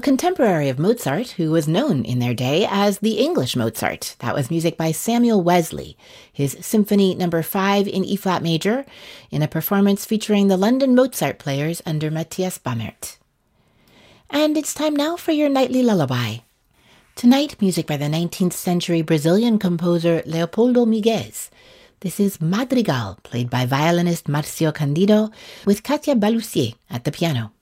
contemporary of Mozart, who was known in their day as the English Mozart. That was music by Samuel Wesley, his Symphony No. 5 in E-flat major, in a performance featuring the London Mozart players under Matthias Bamert. And it's time now for your nightly lullaby. Tonight, music by the 19th century Brazilian composer Leopoldo Miguez. This is Madrigal, played by violinist Marcio Candido, with Katia Balussier at the piano.